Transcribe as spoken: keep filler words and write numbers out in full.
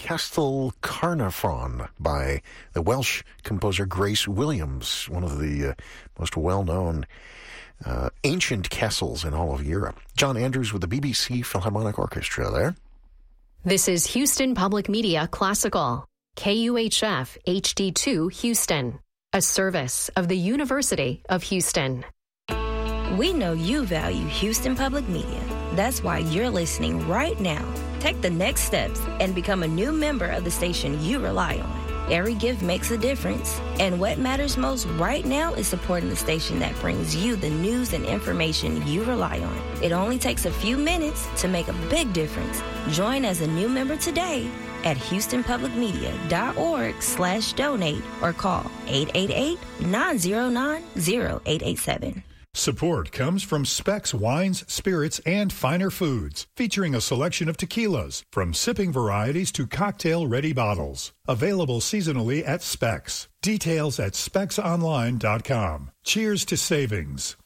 Castell Carnarvon by the Welsh composer Grace Williams, one of the uh, most well-known uh, ancient castles in all of Europe. John Andrews with the B B C Philharmonic Orchestra there. This is Houston Public Media Classical, K U H F H D two Houston, a service of the University of Houston. We know you value Houston Public Media. That's why you're listening right now. Take the next steps and become a new member of the station you rely on. Every gift makes a difference, and what matters most right now is supporting the station that brings you the news and information you rely on. It only takes a few minutes to make a big difference. Join as a new member today at houstonpublicmedia.org slash donate or call eight eight eight, nine zero nine, zero eight eight seven. Support comes from Specs Wines, Spirits, and Finer Foods, featuring a selection of tequilas, from sipping varieties to cocktail-ready bottles. Available seasonally at Specs. Details at specs online dot com. Cheers to savings.